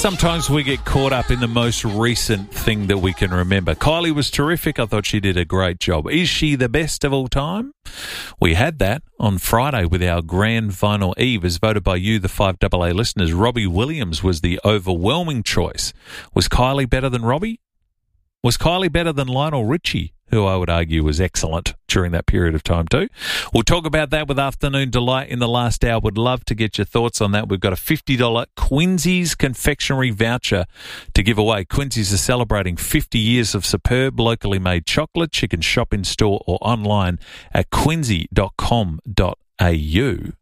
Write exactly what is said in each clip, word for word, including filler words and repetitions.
Sometimes we get caught up in the most recent thing that we can remember. Kylie was terrific. I thought she did a great job. Is she the best of all time? We had that on Friday with our grand final eve, as voted by you, the five A A listeners. Robbie Williams was the overwhelming choice. Was Kylie better than Robbie? Was Kylie better than Lionel Richie, who I would argue was excellent during that period of time too? We'll talk about that with Afternoon Delight in the last hour. Would love to get your thoughts on that. We've got a fifty dollars Quincy's confectionery voucher to give away. Quincy's are celebrating fifty years of superb locally made chocolate. You can shop in store or online at quincy dot com dot a u.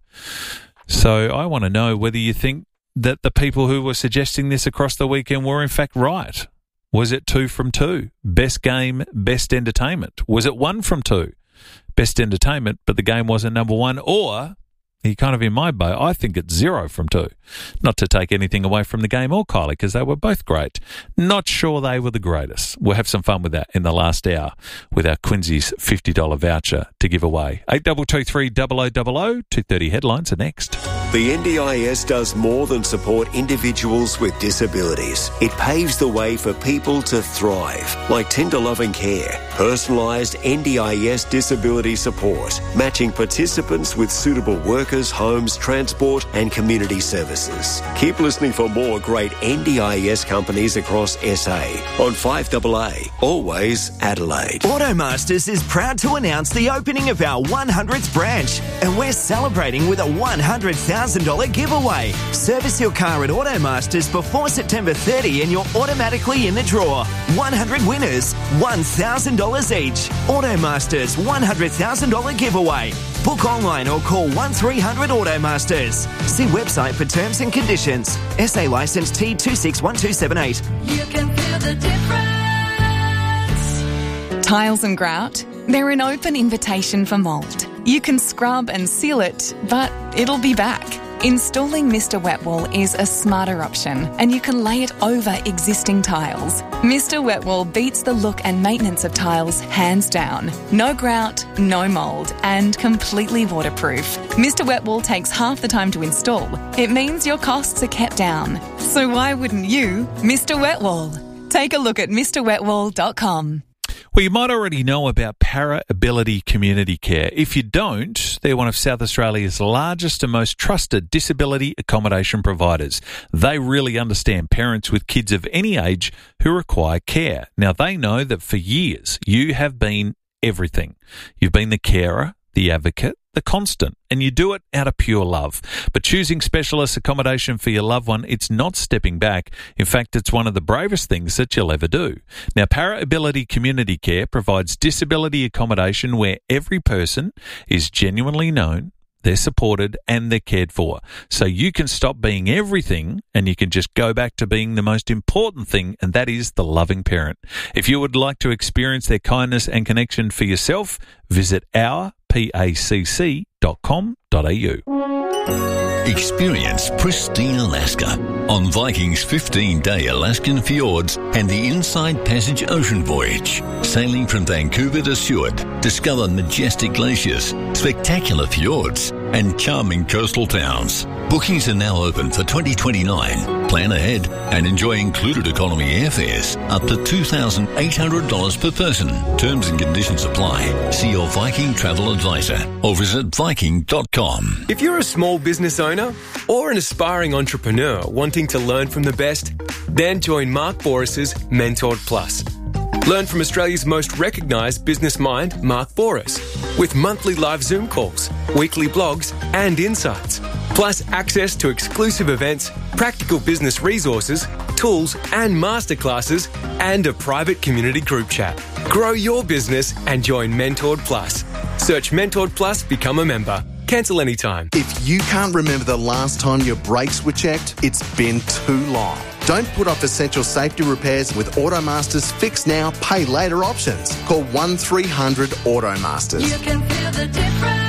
So I want to know whether you think that the people who were suggesting this across the weekend were in fact right. Was it two from two? Best game, best entertainment. Was it one from two? Best entertainment, but the game wasn't number one? Or, you're kind of in my boat, I think it's zero from two. Not to take anything away from the game or Kylie, because they were both great. Not sure they were the greatest. We'll have some fun with that in the last hour with our Quincy's fifty dollars voucher to give away. eight two two three, zero zero zero zero, two thirty headlines are next. The N D I S does more than support individuals with disabilities. It paves the way for people to thrive, like tender loving care, personalised N D I S disability support, matching participants with suitable workers, homes, transport and community services. Keep listening for more great N D I S companies across S A on five A A, always Adelaide. Automasters is proud to announce the opening of our one hundredth branch, and we're celebrating with a one hundred thousand dollars giveaway. Service your car at Automasters before September thirtieth and you're automatically in the draw. one hundred winners, one thousand dollars each. Automasters one hundred thousand dollars giveaway. Book online or call one three hundred Automasters. See website for terms and conditions. S A licence T two six one two seven eight. You can feel the difference. Tiles and grout, they're an open invitation for mould. You can scrub and seal it, but it'll be back. Installing Mister Wet Wool is a smarter option, and you can lay it over existing tiles. Mister Wet Wool beats the look and maintenance of tiles hands down. No grout, no mould, and completely waterproof. Mister Wet Wool takes half the time to install. It means your costs are kept down. So why wouldn't you, Mister Wet Wool? Take a look at Mr wet wool dot com. Well, you might already know about Para Ability Community Care. If you don't, they're one of South Australia's largest and most trusted disability accommodation providers. They really understand parents with kids of any age who require care. Now, they know that for years you have been everything. You've been the carer, the advocate, the constant, and you do it out of pure love. But choosing specialist accommodation for your loved one, it's not stepping back. In fact, it's one of the bravest things that you'll ever do. Now, Para Ability Community Care provides disability accommodation where every person is genuinely known, they're supported and they're cared for. So you can stop being everything and you can just go back to being the most important thing, and that is the loving parent. If you would like to experience their kindness and connection for yourself, visit our pacc dot com dot a u. Experience pristine Alaska on Viking's fifteen-day Alaskan fjords and the Inside Passage ocean voyage. Sailing from Vancouver to Seward, discover majestic glaciers, spectacular fjords, and charming coastal towns. Bookings are now open for twenty twenty-nine. Plan ahead and enjoy included economy airfares up to two thousand eight hundred dollars per person. Terms and conditions apply. See your Viking travel advisor or visit viking dot com. If you're a small business owner or an aspiring entrepreneur wanting to learn from the best, then join Mark Boris's Mentored Plus. Learn from Australia's most recognised business mind, Mark Boris, with monthly live Zoom calls, weekly blogs and insights, plus access to exclusive events, practical business resources, tools and masterclasses, and a private community group chat. Grow your business and join Mentored Plus. Search Mentored Plus, become a member. Cancel anytime. If you can't remember the last time your brakes were checked, it's been too long. Don't put off essential safety repairs with Automasters Fix Now, Pay Later options. Call one three hundred Automasters. You can feel the difference.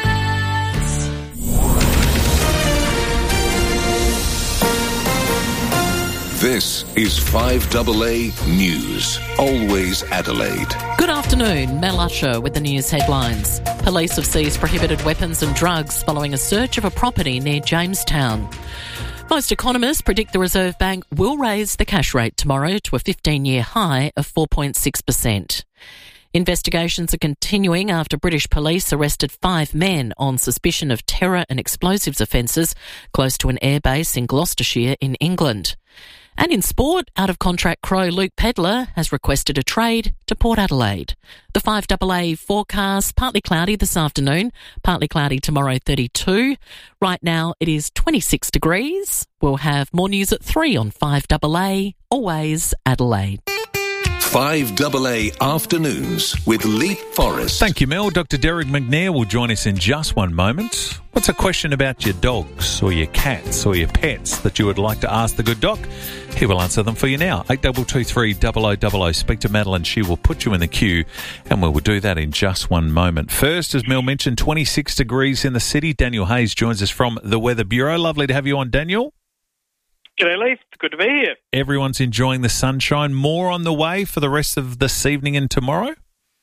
This is five A A News, always Adelaide. Good afternoon, Mel Usher with the news headlines. Police have seized prohibited weapons and drugs following a search of a property near Jamestown. Most economists predict the Reserve Bank will raise the cash rate tomorrow to a fifteen-year high of four point six percent. Investigations are continuing after British police arrested five men on suspicion of terror and explosives offences close to an airbase in Gloucestershire in England. And in sport, out-of-contract Crow Luke Pedler has requested a trade to Port Adelaide. The five A A forecast, partly cloudy this afternoon, partly cloudy tomorrow, thirty-two. Right now it is twenty-six degrees. We'll have more news at three on five A A, always Adelaide. five A A Afternoons with Leap Forest. Thank you, Mel. Doctor Derek McNair will join us in just one moment. What's a question about your dogs or your cats or your pets that you would like to ask the good doc? He will answer them for you now. eight two two three, double oh double oh. Speak to Madeline. She will put you in the queue, and we will do that in just one moment. First, as Mel mentioned, twenty-six degrees in the city. Daniel Hayes joins us from the Weather Bureau. Lovely to have you on, Daniel. G'day, Leaf. Good to be here. Everyone's enjoying the sunshine. More on the way for the rest of this evening and tomorrow?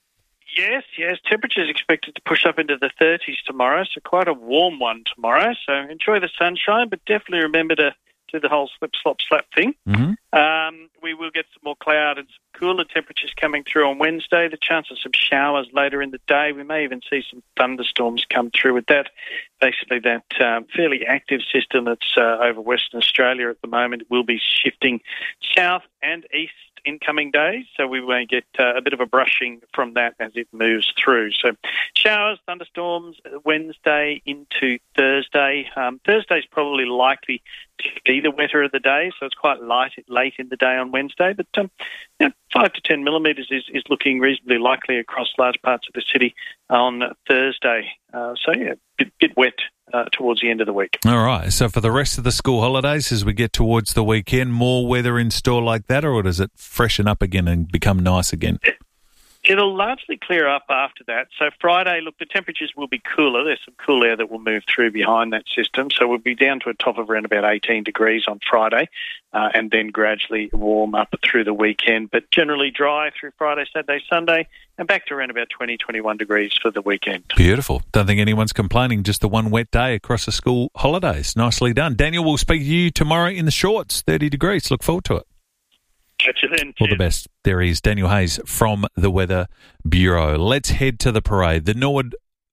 Yes, yes. Temperatures expected to push up into the thirties tomorrow, so quite a warm one tomorrow. So enjoy the sunshine, but definitely remember to do the whole slip, slop, slap thing. Mm-hmm. Um, we will get some more cloud and some cooler temperatures coming through on Wednesday. The chance of some showers later in the day. We may even see some thunderstorms come through with that. Basically, that um, fairly active system that's uh, over Western Australia at the moment will be shifting south and east in coming days, so we may get uh, a bit of a brushing from that as it moves through. So showers, thunderstorms, Wednesday into Thursday. Um, Thursday's probably likely to be the wetter of the day, so it's quite light late in the day on Wednesday, but um, you know, five to ten millimetres is, is looking reasonably likely across large parts of the city on Thursday. Uh, so, yeah, a bit, bit wet uh, towards the end of the week. All right. So for the rest of the school holidays, as we get towards the weekend, more weather in store like that, or does it freshen up again and become nice again? It'll largely clear up after that. So Friday, look, the temperatures will be cooler. There's some cool air that will move through behind that system. So we'll be down to a top of around about eighteen degrees on Friday uh, and then gradually warm up through the weekend. But generally dry through Friday, Saturday, Sunday, and back to around about twenty, twenty-one degrees for the weekend. Beautiful. Don't think anyone's complaining. Just the one wet day across the school holidays. Nicely done. Daniel, will speak to you tomorrow in the shorts, thirty degrees. Look forward to it. Catch you then. All the best. There he is, Daniel Hayes from the Weather Bureau. Let's head to the parade, the Norwood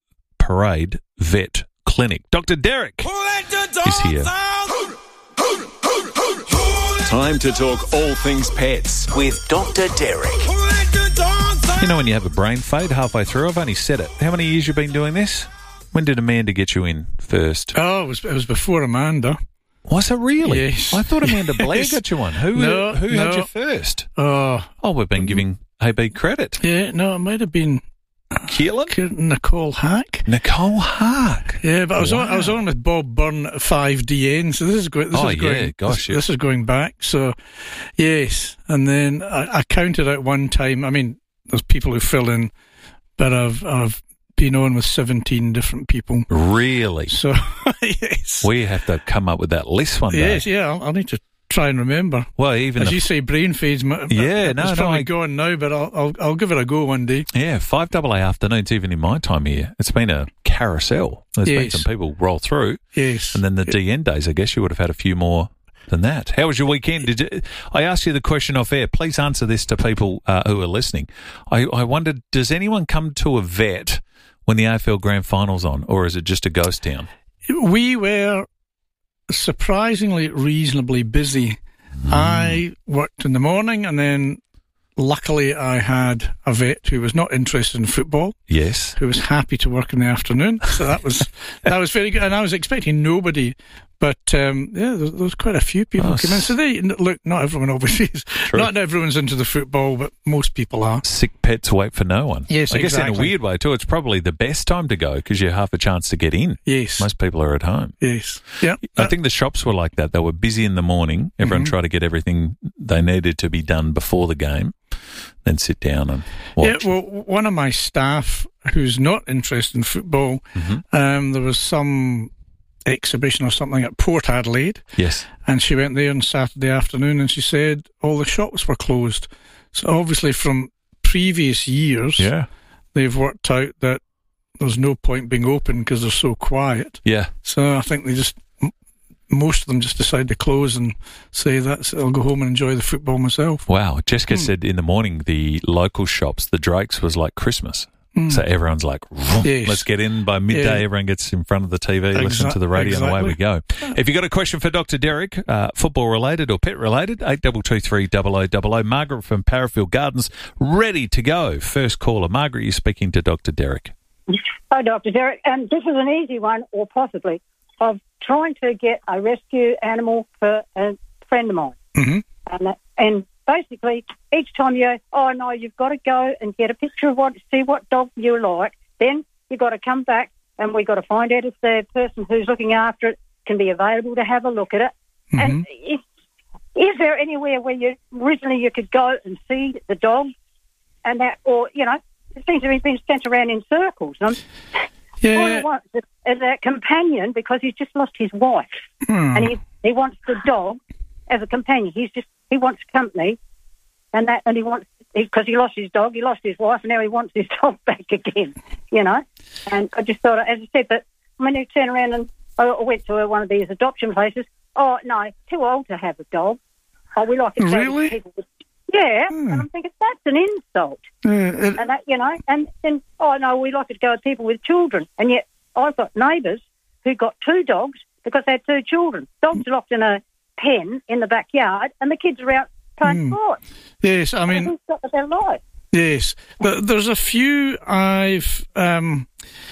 Parade Vet Clinic. Doctor Derek is here. Time to talk all things pets with Doctor Derek. You know when you have a brain fade halfway through? I've only said it. How many years you been doing this? When did Amanda get you in first? Oh, it was, it was before Amanda. Was it really? Yes. I thought Amanda Blair Yes. got you one. Who, No, who had no. you first? Oh, Oh, we've been giving A B credit. yeah, no, it might have been Keelan? Nicole Hack. Nicole Hark. Yeah, but I was on, I Wow. was on with Bob Byrne at five D N, so this is going. This Oh, is yeah, going, gosh, this, yeah. this is going back. So, yes, and then I, I counted out one time. I mean, there's people who fill in, but I've I've been on with seventeen different people. Really? So, yes, We have to come up with that list one day. yes, yeah. I'll, I'll need to try and remember. Well, even As the you say, brain fades. m- Yeah, no, it's no, probably I- gone now, but I'll, I'll I'll give it a go one day. Yeah, five A A afternoons, even in my time here. It's been a carousel. There's been Yes. some people roll through. Yes, And then the D N days, I guess you would have had a few more than that. How was your weekend? Did you, I asked you the question off air. Please answer this to people uh, who are listening. I, I wondered, does anyone come to a vet when the A F L Grand Final's on, or is it just a ghost town? we were surprisingly reasonably busy. Mm. I worked in the morning, and then luckily I had a vet who was not interested in football, Yes. who was happy to work in the afternoon. So that was that was very good. And I was expecting nobody, but um, yeah, there, there was quite a few people Oh, came in. So they look, not everyone obviously is. True. Not everyone's into the football, but most people are. Sick pets wait for no one. Yes, I guess in a exactly. weird way too, it's probably the best time to go because you have a chance to get in. Yes, Most people are at home. yes, yeah. I think the shops were like that. They were busy in the morning. Everyone Mhm. tried to get everything they needed to be done before the game, then sit down and watch. Yeah, well, one of my staff who's not interested in football, Mhm. um, there was some exhibition or something at Port Adelaide, Yes. and she went there on Saturday afternoon, and she said all the shops were closed. So obviously from previous years, Yeah. they've worked out that there's no point being open because they're so quiet. Yeah. So I think they just most of them just decide to close and say, "That's I'll go home and enjoy the football myself." Wow. Jessica Mm. said in the morning the local shops, the Drakes, was like Christmas. Mm. So everyone's like, Yes. let's get in. By midday, Yeah. everyone gets in front of the T V, Exa- listen to the radio, and away we go. exactly. If you've got a question for Doctor Derek, uh, football-related or pet-related, eight two two three double oh double oh. Margaret from Parafield Gardens, ready to go. First caller. Margaret, you're speaking to Doctor Derek. Hi, Doctor Derek. And this is an easy one, or possibly, of trying to get a rescue animal for a friend of mine. Mm-hmm. And, that, and basically, each time you go, oh, no, you've got to go and get a picture of what, see what dog you like. Then you've got to come back and we've got to find out if the person who's looking after it can be available to have a look at it. Mm-hmm. And if, is there anywhere where you originally you could go and see the dog and that, or, you know, it seems to be being sent around in circles. And Yeah. all he wants is is a companion because he's just lost his wife. Hmm. And he he wants the dog as a companion. He's just he wants company, and that and he wants because he lost his dog, he lost his wife, and now he wants his dog back again. You know, and I just thought, as I said, that when you turn around and I went to one of these adoption places. Oh no, too old to have a dog. Oh, we like it. Really? People with, yeah, Hmm. and I'm thinking that's an insult. Uh, it- And that, you know, and then, oh, no, we like to go with people with children. And yet I've got neighbours who got two dogs because they had two children. Dogs locked in a pen in the backyard and the kids are out playing Mm. sport. yes, I mean, Who's got their life? yes. But there's a few I've. Um,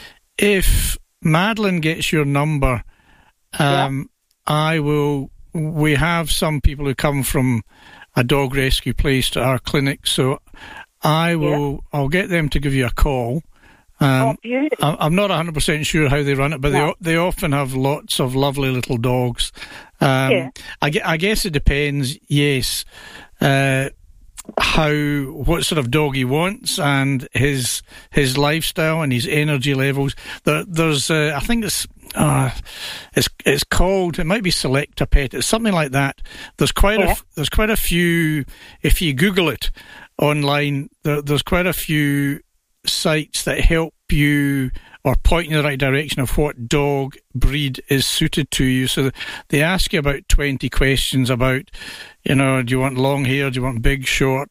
if Madeline gets your number, um, I will. We have some people who come from a dog rescue place to our clinic, so I will. I'll get them to give you a call. Um, Oh, beautiful. I- I'm not one hundred percent sure how they run it, but they No. o- they often have lots of lovely little dogs. Um, Yeah. I, gue- I guess it depends, yes, uh, how what sort of dog he wants and his his lifestyle and his energy levels. There, there's, uh, I think it's uh, it's it's called. It might be Select a Pet. It's something like that. There's quite a Yeah. f- there's quite a few. If you Google it online, there, there's quite a few sites that help you or point in the right direction of what dog breed is suited to you. So they ask you about twenty questions about, you know, do you want long hair, do you want big, short,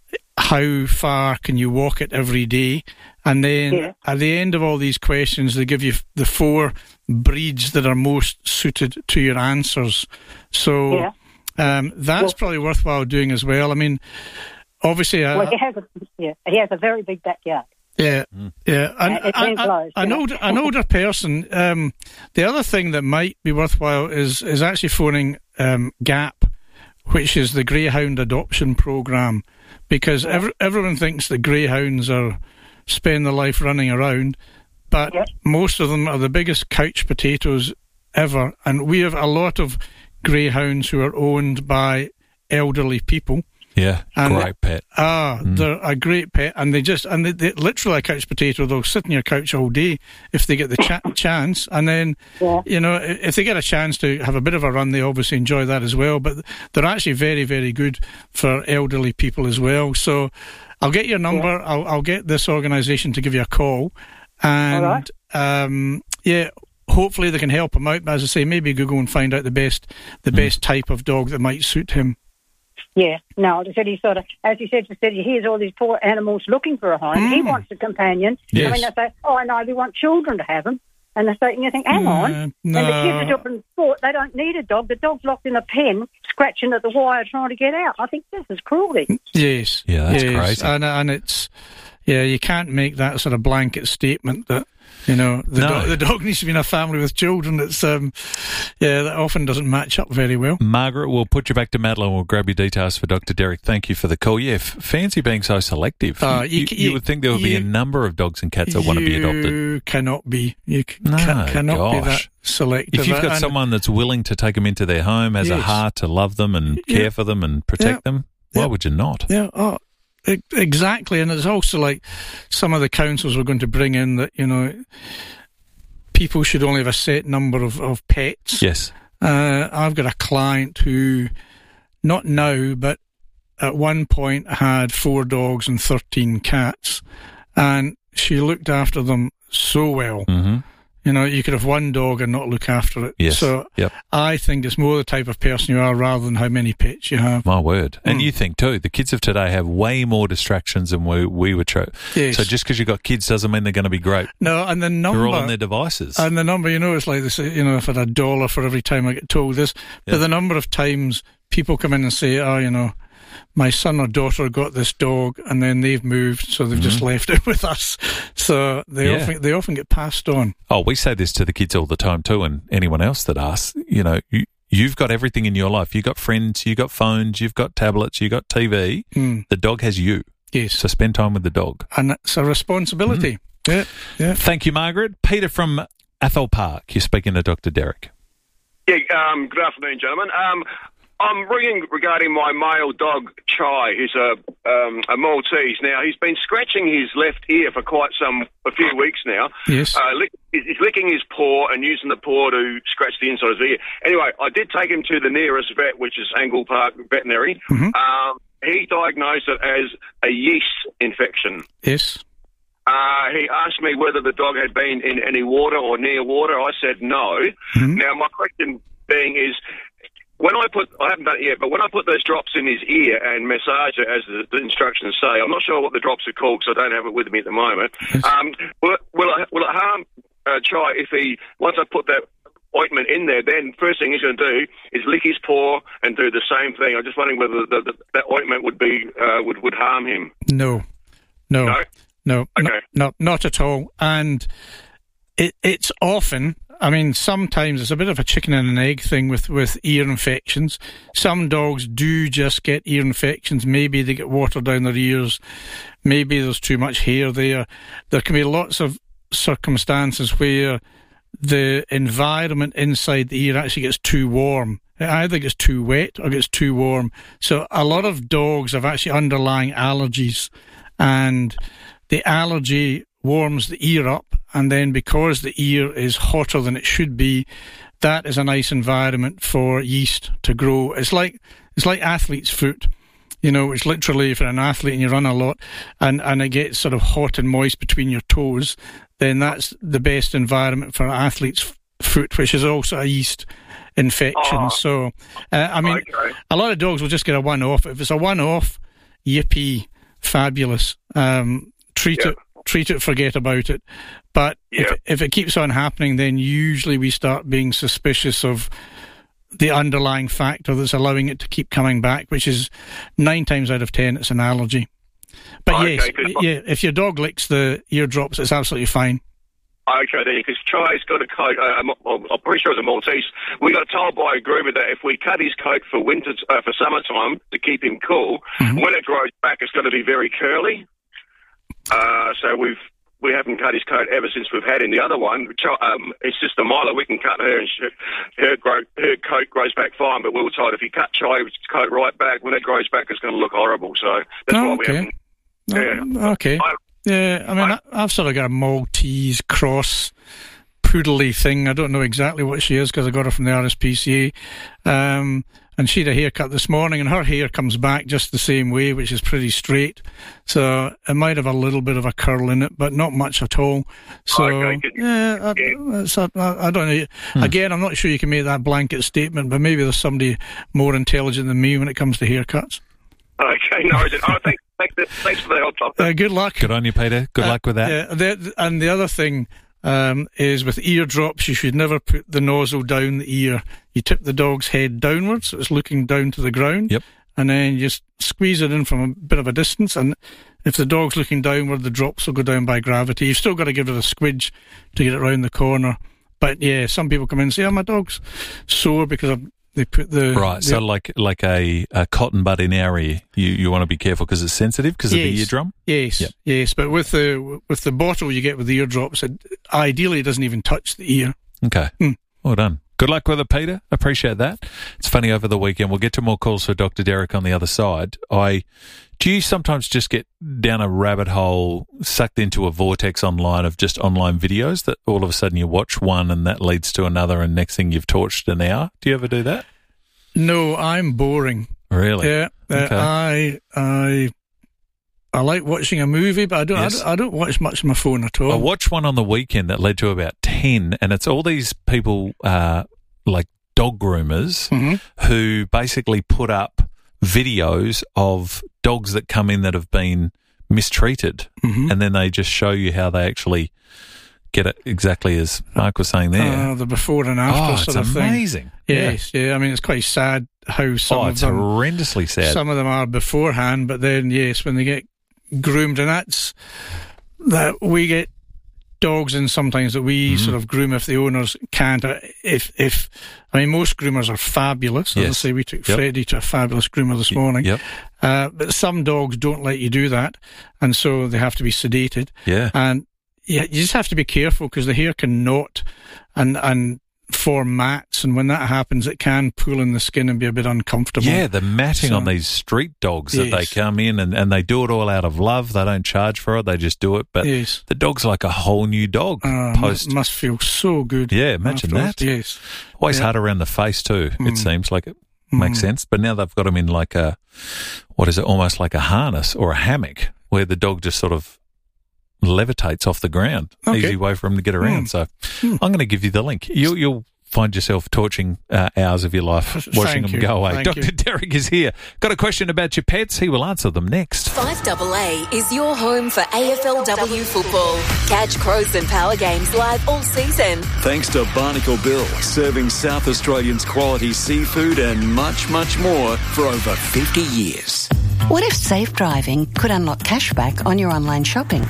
how far can you walk it every day? And then Yeah. at the end of all these questions, they give you f- the four breeds that are most suited to your answers. So Yeah. um, that's Well- probably worthwhile doing as well. I mean, obviously, uh, Well, he has a, yeah, he has a very big backyard. yeah, yeah. An, Uh, it's an, enclosed, an, you know. older, an older person. Um, the other thing that might be worthwhile is is actually phoning um, GAP, which is the Greyhound Adoption Program, because every, everyone thinks that greyhounds are spend their life running around, but Yeah. most of them are the biggest couch potatoes ever, and we have a lot of greyhounds who are owned by elderly people. Yeah, And- great pet. Ah, they're a great pet, and they just and they, they literally a couch potato. They'll sit on your couch all day if they get the cha- chance, and then Yeah. you know i- if they get a chance to have a bit of a run, they obviously enjoy that as well. But they're actually very, very good for elderly people as well. So I'll get your number. I'll, I'll get this organisation to give you a call, and All right. um, yeah. Hopefully they can help him out. But as I say, maybe Google and find out the best the best type of dog that might suit him. Yeah, no, I said he sort of, as he said, he said he hears all these poor animals looking for a home. He Mm. wants a companion. Yes. I mean, they say, oh, no, we want children to have them. And they say, and you think, hang on. Uh, And the kids no. are up in sport, they don't need a dog. The dog's locked in a pen, scratching at the wire, trying to get out. I think this is cruelty. Yes. Yeah, that's yes. crazy. And, and it's, yeah, you can't make that sort of blanket statement that, you know, the, No. do- the dog needs to be in a family with children. It's, um, yeah, that often doesn't match up very well. Margaret, we'll put you back to Madeline. We'll grab your details for Doctor Derek. Thank you for the call. Yeah, f- fancy being so selective. Uh, you, you you, c- you you- would think there would be you- a number of dogs and cats that want to be adopted. You cannot be. You c- No, can, cannot be that gosh. selective. If you've got And- someone that's willing to take them into their home, has a Yes. heart to love them and care Yeah. for them and protect Yeah. them, why Yeah. would you not? Yeah, oh, e- exactly. And it's also like some of the councils were going to bring in that, you know, people should only have a set number of, of pets. Yes. Uh, I've got a client who, not now, but at one point had four dogs and thirteen cats, and she looked after them so well. Mm-hmm. You know, you could have one dog and not look after it. Yes. So yep. I think it's more the type of person you are rather than how many pets you have. My word. And Mm. you think, too, the kids of today have way more distractions than we, we were. Cho- Yes. So just because you've got kids doesn't mean they're going to be great. No, and the number... They're all on their devices. And the number, you know, it's like this, you know, I've had a dollar for every time I get told this. But Yeah. the number of times people come in and say, oh, you know, my son or daughter got this dog and then they've moved, so they've just left it with us. So they Yeah. often they often get passed on. Oh, we say this to the kids all the time too, and anyone else that asks, you know, you, you've got everything in your life. You've got friends, you've got phones, you've got tablets, you've got T V. Mm. The dog has you. Yes. So spend time with the dog. And it's a responsibility. Mm. Yeah, yeah. Thank you, Margaret. Peter from Athol Park, you're speaking to Doctor Derek. Yeah, um, good afternoon, gentlemen. Um, I'm ringing regarding my male dog, Chai. He's a um, a Maltese. Now, he's been scratching his left ear for quite some, a few weeks now. Yes. Uh, lick, he's licking his paw and using the paw to scratch the inside of his ear. Anyway, I did take him to the nearest vet, which is Angle Park Veterinary. Mm-hmm. Um, he diagnosed it as a yeast infection. Yes. Uh, he asked me whether the dog had been in any water or near water. I said no. Mm-hmm. Now, my question being is, when I put, I haven't done it yet, but when I put those drops in his ear and massage it, as the, the instructions say, I'm not sure what the drops are called because I don't have it with me at the moment. Um, will, it, will, it, will it harm uh, Chai if he, once I put that ointment in there, then first thing he's going to do is lick his paw and do the same thing? I'm just wondering whether the, the, that ointment would be uh, would would harm him. No. No. No? No. Okay. No, no, not at all. And it, it's often... I mean, sometimes it's a bit of a chicken and an egg thing with, with ear infections. Some dogs do just get ear infections. Maybe they get water down their ears. Maybe there's too much hair there. There can be lots of circumstances where the environment inside the ear actually gets too warm. It either gets too wet or gets too warm. So a lot of dogs have actually underlying allergies, and the allergy warms the ear up, and then because the ear is hotter than it should be, that is a nice environment for yeast to grow. It's like it's like athlete's foot. You know, it's literally, if you're an athlete and you run a lot and, and it gets sort of hot and moist between your toes, then that's the best environment for an athlete's foot, which is also a yeast infection. Oh. So, uh, I mean, Okay. a lot of dogs will just get a one-off. If it's a one-off, yippee, fabulous. Um, treat Yeah. it. Treat it, forget about it. But Yeah. if, if it keeps on happening, then usually we start being suspicious of the underlying factor that's allowing it to keep coming back, which is nine times out of ten, it's an allergy. But Okay, yes, 'cause- yeah, if your dog licks the eardrops, it's absolutely fine. Okay, then, because Chai's got a coat, uh, I'm, I'm pretty sure it's a Maltese. We got told by a groomer that if we cut his coat for winter, uh, for summertime to keep him cool, Mm-hmm. when it grows back, it's going to be very curly. Uh, so we've we haven't cut his coat ever since we've had him. The other one, um, it's just a Milo. We can cut her, and she, her grow, her coat grows back fine. But we were told if you cut Chai's coat right back, when it grows back, it's going to look horrible. So that's Oh, why okay. we haven't. Yeah. Oh, okay. I- Yeah, I mean, I, I've sort of got a Maltese cross poodly thing. I don't know exactly what she is because I got her from the R S P C A. Um, and she had a haircut this morning, and her hair comes back just the same way, which is pretty straight. So it might have a little bit of a curl in it, but not much at all. So, Okay, good. yeah, I, it's a, I, I don't know. Again, I'm not sure you can make that blanket statement, but maybe there's somebody more intelligent than me when it comes to haircuts. Okay, no, worries. oh, thanks, thanks, thanks for the help, Tom. Uh, good luck. Good on you, Peter. Good Uh, luck with that. Yeah, the, and the other thing um, is with eardrops, you should never put the nozzle down the ear. You tip the dog's head downwards, so it's looking down to the ground. Yep. And then you just squeeze it in from a bit of a distance, and if the dog's looking downward, the drops will go down by gravity. You've still got to give it a squidge to get it round the corner. But yeah, some people come in and say, oh, my dog's sore because I've They put the Right, so the- like like a, a cotton bud in our ear, you, you want to be careful because it's sensitive because of the Yes. eardrum? Yes, Yep. yes, but with the with the bottle you get with the eardrops, it ideally it doesn't even touch the ear. Okay, Hmm. well done. Good luck with it, Peter. Appreciate that. It's funny over the weekend. We'll get to more calls for Doctor Derek on the other side. I do you sometimes just get down a rabbit hole, sucked into a vortex online of just online videos that all of a sudden you watch one and that leads to another and next thing you've torched an hour? Do you ever do that? No, I'm boring. Really? Yeah, uh, Okay. I I I like watching a movie, but I don't, Yes. I don't I don't watch much on my phone at all. I watched one on the weekend that led to about ten, and it's all these people, uh, like dog groomers, Mm-hmm. who basically put up videos of dogs that come in that have been mistreated, Mhm. and then they just show you how they actually get it exactly as Mark was saying there. Uh, the before and after Oh, sort it's of thing. amazing. Yes, yeah. I mean, it's quite sad how some oh, of it's them, horrendously sad. some of them are beforehand, but then yes, when they get groomed, and that's that we get dogs in sometimes that we Mm-hmm. sort of groom if the owners can't. Uh, If if I mean, most groomers are fabulous. As I Yes. say, we took Yep. Freddie to a fabulous groomer this morning. Yep. Uh, but some dogs don't let you do that, and so they have to be sedated. Yeah. And yeah, you just have to be careful because the hair can knot and and form mats, and when that happens, it can pull in the skin and be a bit uncomfortable. Yeah, the matting So- on these street dogs that they Yes. come in and, and they do it all out of love. They don't charge for it. They just do it. But Yes. the dog's like a whole new dog Uh, post. mu- must feel so good. Yeah, imagine afterwards. that. Yes. Always Yeah. hard around the face too, Mm. it seems like it makes Mm. sense. But now they've got them in like a, what is it, almost like a harness or a hammock where the dog just sort of levitates off the ground. Okay. Easy way for him to get around. Mm. So I'm going to give you the link. You, you'll find yourself torching uh, hours of your life watching Thank them you. go away. Thank Doctor you. Derek is here. Got a question about your pets? He will answer them next. five double A is your home for A F L W football. Catch Crows and Power games live all season. Thanks to Barnacle Bill, serving South Australians quality seafood and much, much more for over fifty years. What if safe driving could unlock cashback on your online shopping?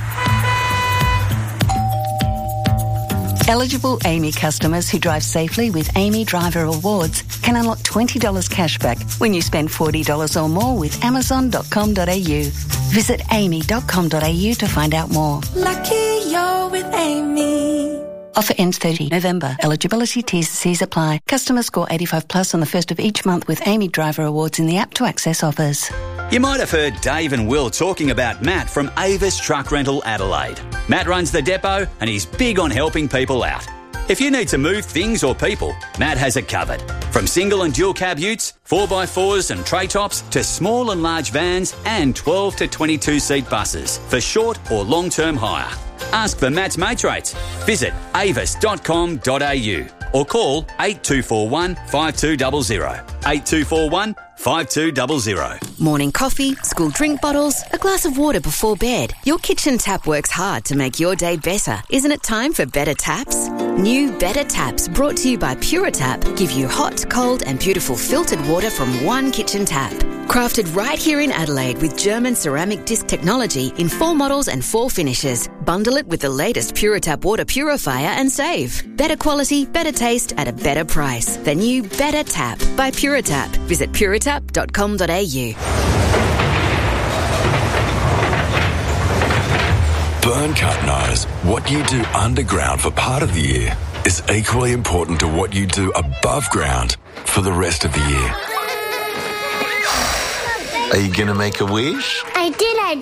Eligible Amy customers who drive safely with Amy Driver Rewards can unlock twenty dollars cashback when you spend forty dollars or more with amazon dot com dot a u. Visit amy dot com dot a u to find out more. Lucky you're with Amy. Offer ends thirtieth November. Eligibility T's and C's apply. Customers score eighty-five plus on the first of each month with Amy Driver Rewards in the app to access offers. You might have heard Dave and Will talking about Matt from Avis Truck Rental Adelaide. Matt runs the depot and he's big on helping people out. If you need to move things or people, Matt has it covered. From single and dual cab utes, four by fours and tray tops to small and large vans and twelve to twenty-two seat buses for short or long-term hire. Ask for Matt's mates rates. Visit avis dot com dot a u or call eight two four one, five two zero zero. eight two four one, five two zero zero. Morning coffee, school drink bottles, a glass of water before bed. Your kitchen tap works hard to make your day better. Isn't it time for better taps? New Better Taps, brought to you by Puritap, give you hot, cold and beautiful filtered water from one kitchen tap. Crafted right here in Adelaide with German ceramic disc technology in four models and four finishes. Bundle it with the latest Puritap water purifier and save. Better quality, better taste at a better price. The new Better Tap by Puritap. Visit puritap dot com dot a u. Burncut knows what you do underground for part of the year is equally important to what you do above ground for the rest of the year. Are you going to make a wish? I did, I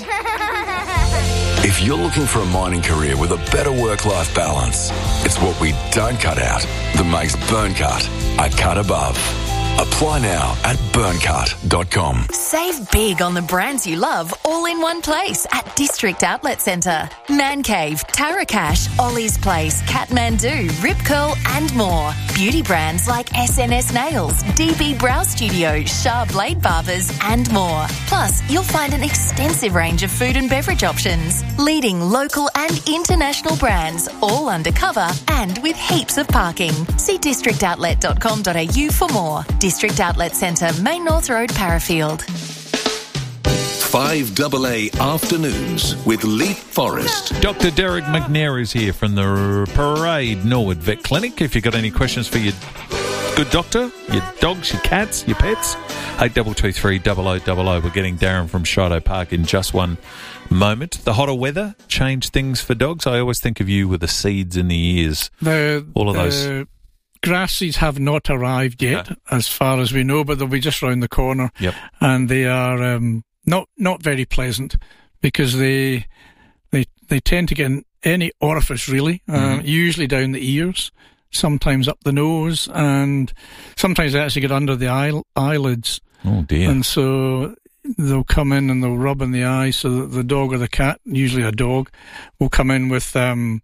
did. If you're looking for a mining career with a better work-life balance, it's what we don't cut out that makes Burncut a cut above. Apply now at burncut dot com. Save big on the brands you love all in one place at District Outlet Centre. Man Cave, Tarakash, Ollie's Place, Kathmandu, Rip Curl and more. Beauty brands like S N S Nails, D B Brow Studio, Shah Blade Barbers and more. Plus, you'll find an extensive range of food and beverage options. Leading local and international brands, all undercover and with heaps of parking. See district outlet dot com dot a u for more. District Outlet Centre, Main North Road, Parafield. five double A Afternoons with Leap Forest. Doctor Derek McNair is here from the Parade Norwood Vet Clinic. If you've got any questions for your good doctor, your dogs, your cats, your pets, eight two two three, double oh double oh. We're getting Darren from Shido Park in just one moment. The hotter weather changed things for dogs. I always think of you with the seeds in the ears. The, All of the those. grass seeds have not arrived yet, yeah. as far as we know, but they'll be just round the corner. Yep. And they are um, not not very pleasant because they they they tend to get in any orifice, really, mm-hmm. uh, usually down the ears, sometimes up the nose, and sometimes they actually get under the eye, eyelids. Oh, dear. And so they'll come in and they'll rub in the eye, so that the dog or the cat, usually a dog, will come in with um,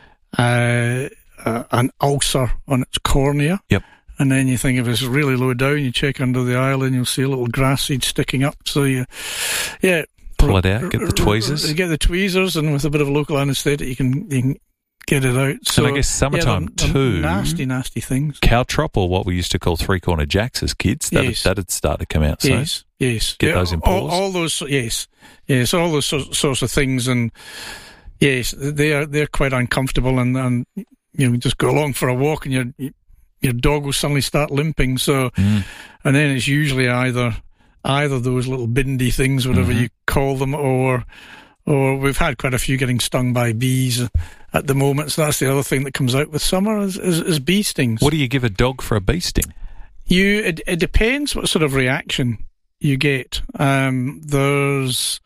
uh, uh, an ulcer on its cornea. Yep. And then you think if it's really low down, you check under the eyelid, you'll see a little grass seed sticking up. So you, yeah, pull it out, get the tweezers. You get the tweezers, and with a bit of local anaesthetic, you can you can get it out. So and I guess summertime yeah, they're, they're too. Nasty, nasty things. Caltrop, or what we used to call three corner jacks as kids, that'd, Yes. that'd start to come out soon. Yes, yes. Get Yeah, those in all, paws. all those, yes, yes, all those so, sorts of things, and yes, they are they're quite uncomfortable, and, and you know, just go along for a walk, and your your dog will suddenly start limping. So, Mm. and then it's usually either either those little bindy things, whatever Mhm. you call them, or or we've had quite a few getting stung by bees at the moment. So that's the other thing that comes out with summer is, is, is bee stings. What do you give a dog for a bee sting? You it, it depends what sort of reaction you get. Um, there's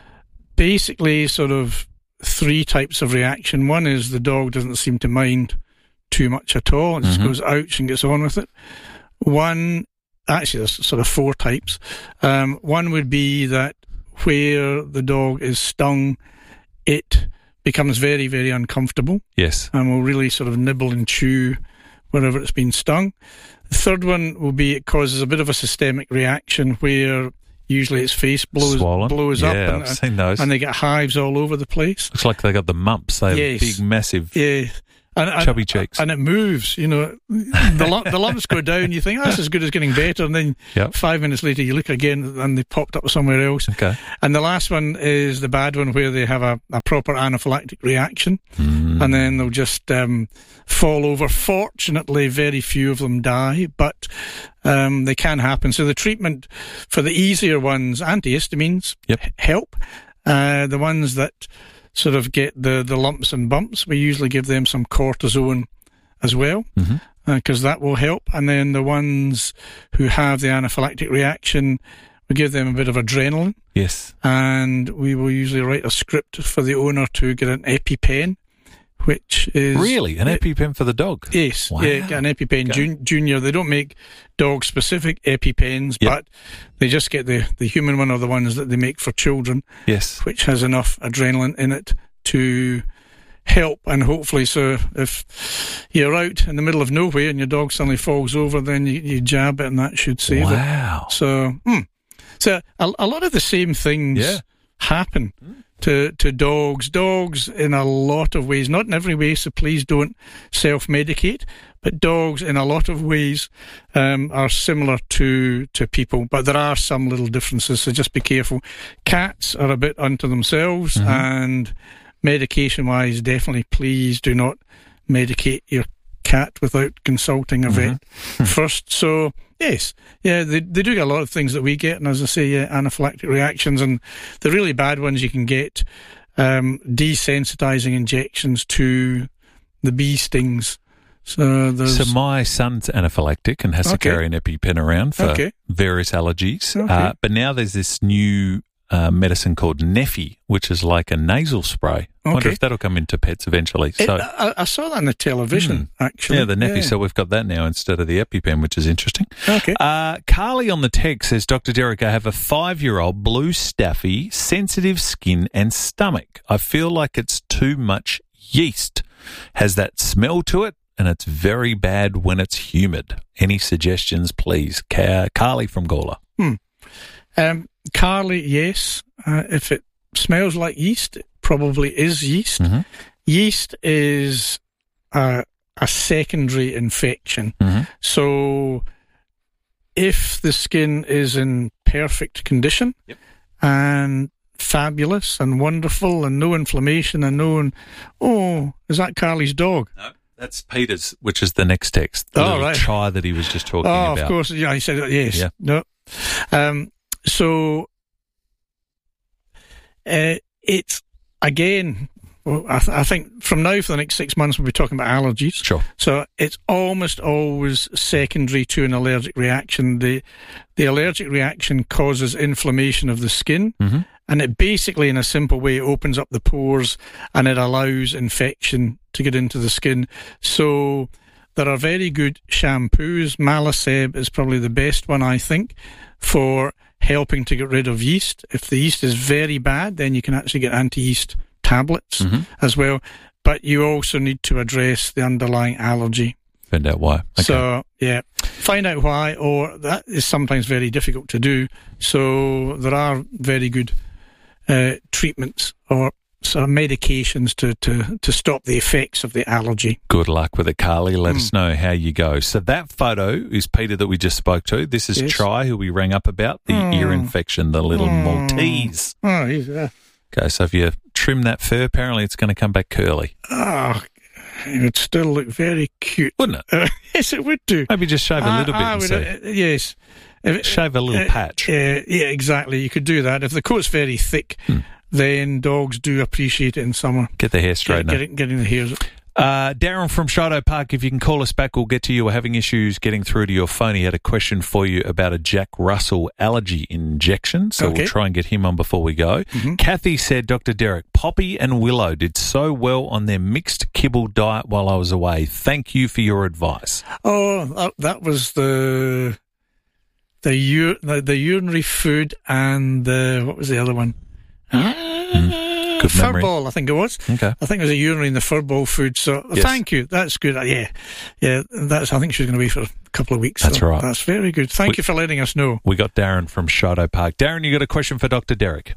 basically sort of three types of reaction. One is the dog doesn't seem to mind too much at all and just Mhm. goes ouch and gets on with it. One, actually there's sort of four types. Um, one would be that where the dog is stung, it becomes very, very uncomfortable. Yes. And will really sort of nibble and chew wherever it's been stung. The third one will be it causes a bit of a systemic reaction where usually its face blows Swollen. blows Yeah, up and, I've seen those. and they get hives all over the place. Looks like they got the mumps. They have Yes. big, massive, Yeah. And, and, chubby cheeks. And it moves, you know. The, lump, the lumps go down, you think, oh, that's as good as getting better. And then Yep. five minutes later, you look again and they popped up somewhere else. Okay. And the last one is the bad one where they have a, a proper anaphylactic reaction. Mm. And then they'll just um, fall over. Fortunately, very few of them die, but um, they can happen. So the treatment for the easier ones, antihistamines, Yep. h- help. Uh, the ones that sort of get the, the lumps and bumps, we usually give them some cortisone as well, Mhm. because that will help. And then the ones who have the anaphylactic reaction, we give them a bit of adrenaline. Yes. And we will usually write a script for the owner to get an EpiPen, which is... Really? An EpiPen for the dog? Yes, Wow. yeah, get an EpiPen Okay. jun- Junior. They don't make dog-specific EpiPens, Yep. but they just get the, the human one or the ones that they make for children, Yes. which has enough adrenaline in it to help. And hopefully, so if you're out in the middle of nowhere and your dog suddenly falls over, then you, you jab it and that should save Wow. it. So, hmm. so a, a lot of the same things Yeah. happen to to dogs. Dogs in a lot of ways, not in every way, so please don't self-medicate, but dogs in a lot of ways um, are similar to, to people, but there are some little differences, so just be careful. Cats are a bit unto themselves, Mhm. and medication-wise, definitely please do not medicate your cat without consulting a vet first. So, yes, yeah, they they do get a lot of things that we get, and as I say, yeah, anaphylactic reactions, and the really bad ones you can get um, desensitizing injections to the bee stings. So, there's, So my son's anaphylactic and has to Okay. carry an EpiPen around for Okay. various allergies. Okay. Uh, but now there's this new uh, medicine called Neffy, which is like a nasal spray. I wonder Okay. if that'll come into pets eventually. It- So I, I saw that on the television, actually. yeah, the Neffy. Yeah. So we've got that now instead of the EpiPen, which is interesting. Okay. Uh, Carly on the text says, Doctor Derek, I have a five-year-old blue staffy, sensitive skin and stomach. I feel like it's too much yeast. Has that smell to it? And it's very bad when it's humid. Any suggestions, please? Car- Carly from Gawler. Hmm. Um, Carly, yes. Uh, if it smells like yeast, it probably is yeast. Mhm. Yeast is a, a secondary infection. Mhm. So if the skin is in perfect condition and fabulous and wonderful and no inflammation and no... Oh, is that Carly's dog? No. That's Peter's, which is the next text. The Oh, little right. chai that he was just talking oh, about. of course. Yeah, he said it. Yes. Yeah. No. Um, so uh, it's, again, well, I, th- I think from now for the next six months we'll be talking about allergies. Sure. So it's almost always secondary to an allergic reaction. The the allergic reaction causes inflammation of the skin. Mhm. And it basically, in a simple way, opens up the pores and it allows infection to get into the skin. So there are very good shampoos. Malaseb is probably the best one, I think, for helping to get rid of yeast. If the yeast is very bad, then you can actually get anti-yeast tablets Mm-hmm. as well. But you also need to address the underlying allergy. Find out why. Okay. So, yeah, find out why, or that is sometimes very difficult to do. So there are very good uh, treatments or sort of medications to, to, to stop the effects of the allergy. Good luck with it, Carly. Let Mm. us know how you go. So that photo is Peter that we just spoke to. This is Yes. Try, who we rang up about, the Mm. ear infection, the little Mm. Maltese. Oh, he's, uh, Okay, so if you trim that fur, apparently it's going to come back curly. oh, it would still look very cute. Wouldn't it? Uh, yes, it would do. Maybe just shave a I- little bit I and would, see. uh, yes. If- Shave a little uh, patch. Uh, yeah, exactly. You could do that. If the coat's very thick, Hmm. then dogs do appreciate it in summer. Get the hair straightened. Get, getting, getting the hairs. Uh, Darren from Shadow Park, if you can call us back, we'll get to you. We're having issues getting through to your phone. He had a question for you about a Jack Russell allergy injection, so Okay. we'll try and get him on before we go. Mm-hmm. Kathy said, Doctor Derek, Poppy and Willow did so well on their mixed kibble diet while I was away. Thank you for your advice. Oh, that, that was the the, ur- the the urinary food and the, what was the other one? Mm. Good memory. Furball, I think it was. Okay. I think it was a urinary and the furball food. So Yes. thank you. That's good. Uh, Yeah, yeah. That's. I think she's going to be for a couple of weeks. That's so right. That's very good. Thank We- you for letting us know. We got Darren from Shadow Park. Darren, you got a question for Doctor Derek?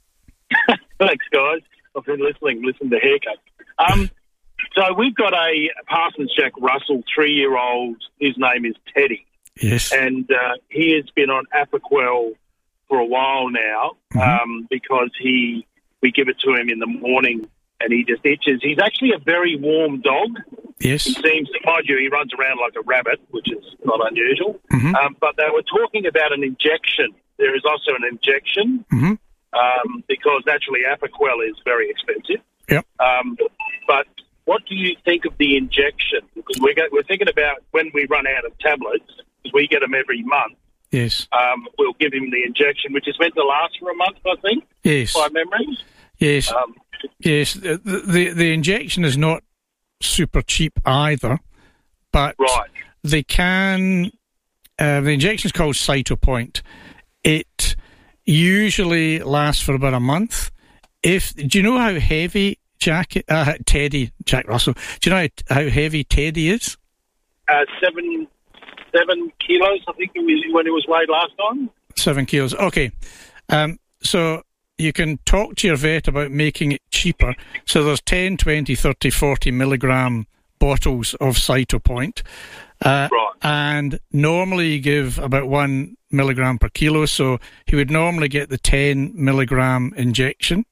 Thanks, guys. I've been listening, listening to haircut. Um, so we've got a Parsons Jack Russell three-year-old. His name is Teddy. Yes. And uh, he has been on Apoquel for a while now um, because he we give it to him in the morning and he just itches. He's actually a very warm dog. Yes. He seems, mind you, he runs around like a rabbit, which is not unusual. Mhm. Um, but they were talking about an injection. There is also an injection Mhm. um, because naturally Apoquel is very expensive. Yep. Um, but what do you think of the injection? Because we're, go- we're thinking about when we run out of tablets, because we get them every month, Yes. um, we'll give him the injection, which is meant to last for a month, I think, Yes. by memory. Yes. Um, Yes. The, the the injection is not super cheap either, but Right. they can. Uh, the injection is called Cytopoint. It usually lasts for about a month. If do you know how heavy Jack uh, Teddy Jack Russell? Do you know how, how heavy Teddy is? uh, seven seven kilos, I think, it was when it was weighed last time. Seven kilos. Okay. Um, so you can talk to your vet about making it cheaper. So there's ten, twenty, thirty, forty milligram bottles of Cytopoint. Uh, right. And normally you give about one milligram per kilo. So he would normally get the ten milligram injection.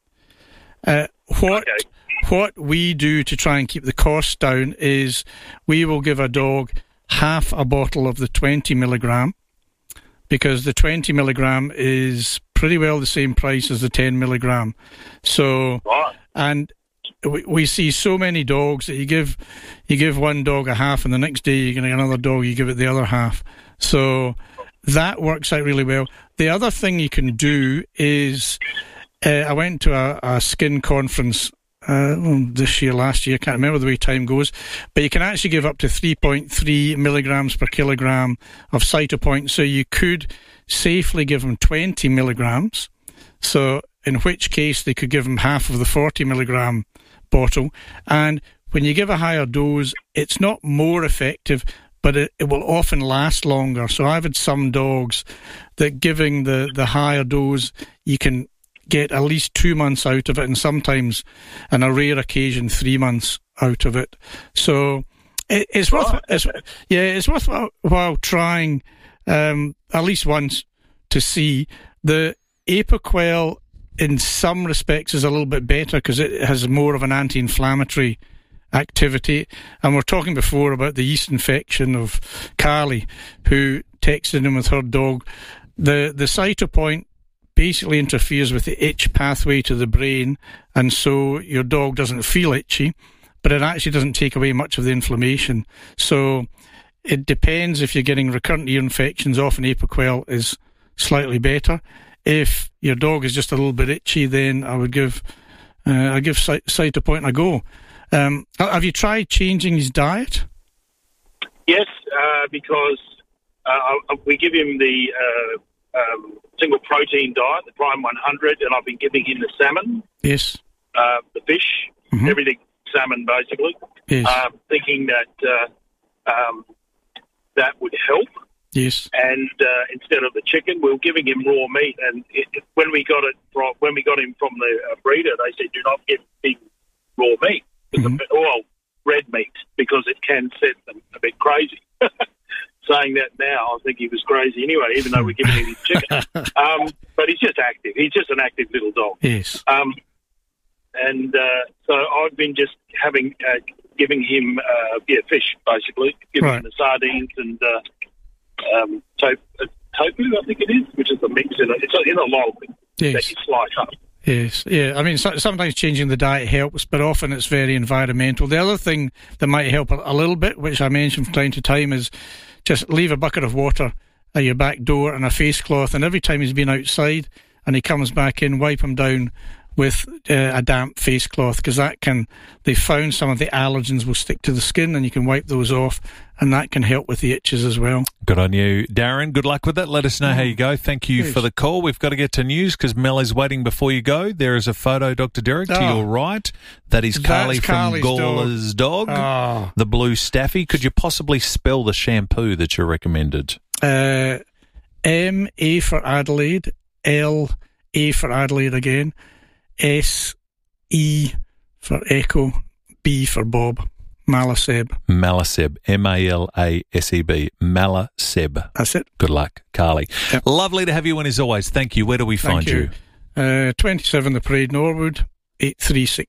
Uh, what Okay. what we do to try and keep the cost down is we will give a dog half a bottle of the twenty milligram, because the twenty milligram is pretty well the same price as the ten milligram. So, Right. and we, we see so many dogs that you give you give one dog a half, and the next day you're going to get another dog, you give it the other half. So that works out really well. The other thing you can do is, uh, I went to a, a skin conference uh, well, this year, last year, I can't remember the way time goes, but you can actually give up to three point three milligrams per kilogram of Cytopoint, so you could safely give them twenty milligrams, so in which case they could give them half of the forty milligram bottle. And when you give a higher dose, it's not more effective, but it, it will often last longer. So I've had some dogs that giving the, the higher dose, you can get at least two months out of it, and sometimes, on a rare occasion, three months out of it. So it, it's worth, it's, yeah, it's worthwhile trying um, at least once to see. The Apoquel, in some respects, is a little bit better because it has more of an anti-inflammatory activity. And we're talking before about the yeast infection of Carly, who texted in with her dog. The the Cytopoint basically interferes with the itch pathway to the brain, and so your dog doesn't feel itchy, but it actually doesn't take away much of the inflammation. So it depends. If you're getting recurrent ear infections, often Apoquel is slightly better. If your dog is just a little bit itchy, then I would give uh, I give Cy- Cytopoint a go. Um, have you tried changing his diet? Yes, uh, because uh, we give him the uh, um, single protein diet, the Prime one hundred, and I've been giving him the salmon, Yes. uh, the fish, Mhm. everything salmon basically, Yes. um, thinking that uh, um, that would help. Yes. And uh, instead of the chicken, we were giving him raw meat. And it, it- when we got it from when we got him from the uh, breeder, they said do not give him raw meat, Mm-hmm. well, red meat, because it can set them a bit crazy. Saying that now, I think he was crazy anyway, even though we're giving him his chicken. Um, but he's just active. He's just an active little dog. Yes. Um, and uh, so I've been just having uh, giving him uh, yeah fish basically, giving Right. him the sardines and uh, um, tofu, uh, tofu I think it is, which is the mix in it. It's in a log Yes. that you slice up. Yes, yeah. I mean, so, sometimes changing the diet helps, but often it's very environmental. The other thing that might help a, a little bit, which I mention from time to time, is just leave a bucket of water at your back door and a face cloth, and every time he's been outside and he comes back in, wipe him down with uh, a damp face cloth, because that can, they found some of the allergens will stick to the skin, and you can wipe those off, and that can help with the itches as well. Good on you, Darren. Good luck with it. Let us know how you go. Thank you Yes. for the call. We've got to get to news because Mel is waiting before you go. There is a photo, Doctor Derek, to Oh. your right. That is That's Carly from Carly's Gawler's dog, Oh. the blue staffy. Could you possibly spell the shampoo that you recommended? Uh, M, A for Adelaide, L, A for Adelaide again, S, E for Echo, B for Bob, Malaseb. Malaseb, M A L A S E B, Malaseb. That's it. Good luck, Carly. Yep. Lovely to have you in as always. Thank you. Where do we Thank find you? you. Uh, twenty-seven The Parade, Norwood, eight three six